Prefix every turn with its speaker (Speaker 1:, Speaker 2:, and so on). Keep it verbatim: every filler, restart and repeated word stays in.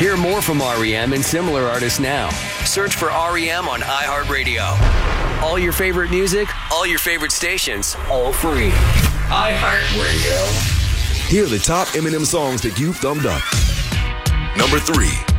Speaker 1: Hear more from R E M and similar artists now. Search for R E M on iHeartRadio. All your favorite music, all your favorite stations, all free. iHeartRadio.
Speaker 2: Here are the top Eminem songs that you thumbed up. Number three.